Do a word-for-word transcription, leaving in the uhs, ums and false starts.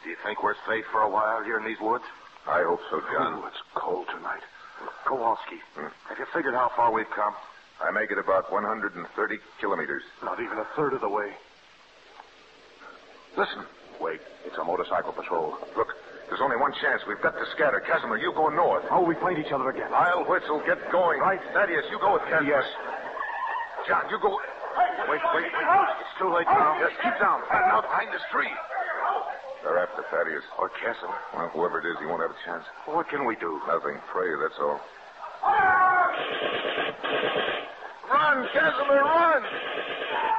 Do you think we're safe for a while here in these woods? I hope so, John. Ooh, it's cold tonight. Kowalski, Hmm? have you figured how far we've come? I make it about one hundred thirty kilometers. Not even a third of the way. Listen. Wait. It's a motorcycle patrol. Look, there's only one chance. We've got to scatter. Casimir, you go north. How will we find each other again? I'll whistle. Get going. Right. Thaddeus, you go with Casimir. Yes. John, you go... Wait, wait, wait. It's too late now. Yes, keep down. Flatten out behind this tree. They're after Thaddeus. Or Casimir. Well, whoever it is, he won't have a chance. What can we do? Nothing. Pray, that's all. Run, Casimir, run!